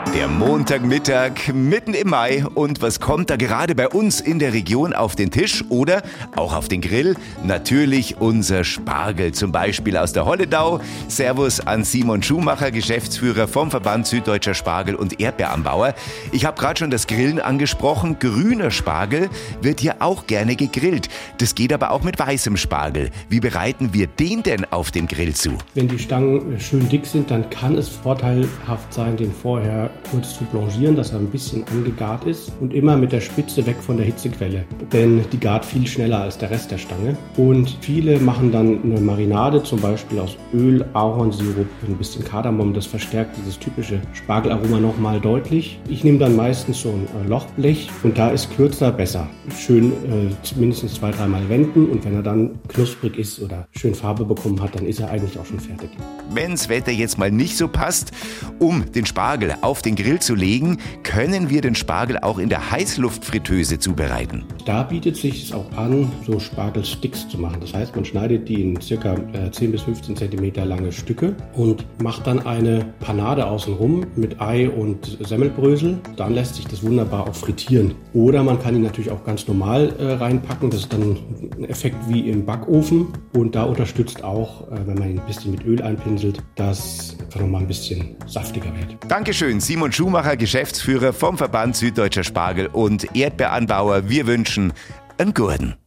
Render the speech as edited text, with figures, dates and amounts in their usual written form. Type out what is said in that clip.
Der Montagmittag mitten im Mai und was kommt da gerade bei uns in der Region auf den Tisch oder auch auf den Grill? Natürlich unser Spargel, zum Beispiel aus der Holledau. Servus an Simon Schumacher, Geschäftsführer vom Verband Süddeutscher Spargel- und Erdbeeranbauer. Ich habe gerade schon das Grillen angesprochen. Grüner Spargel wird hier auch gerne gegrillt. Das geht aber auch mit weißem Spargel. Wie bereiten wir den denn auf dem Grill zu? Wenn die Stangen schön dick sind, dann kann es vorteilhaft sein, den vorher kurz zu blanchieren, dass er ein bisschen angegart ist und immer mit der Spitze weg von der Hitzequelle, denn die gart viel schneller als der Rest der Stange. Und viele machen dann eine Marinade, zum Beispiel aus Öl, Ahornsirup, ein bisschen Kardamom, das verstärkt dieses typische Spargelaroma nochmal deutlich. Ich nehme dann meistens so ein Lochblech und da ist kürzer besser. Schön mindestens 2-3 Mal wenden und wenn er dann knusprig ist oder schön Farbe bekommen hat, dann ist er eigentlich auch schon fertig. Wenn's Wetter jetzt mal nicht so passt, um den Spargel auf den Grill zu legen, können wir den Spargel auch in der Heißluftfritteuse zubereiten. Da bietet sich es auch an, so Spargelsticks zu machen. Das heißt, man schneidet die in ca. 10 bis 15 cm lange Stücke und macht dann eine Panade außenrum mit Ei und Semmelbrösel. Dann lässt sich das wunderbar auch frittieren. Oder man kann ihn natürlich auch ganz normal reinpacken. Das ist dann ein Effekt wie im Backofen. Und da unterstützt auch, wenn man ihn ein bisschen mit Öl einpinselt, dass einfach nochmal ein bisschen saftiger wird. Dankeschön, Simon Schumacher, Geschäftsführer vom Verband Süddeutscher Spargel- und Erdbeeranbauer. Wir wünschen einen guten.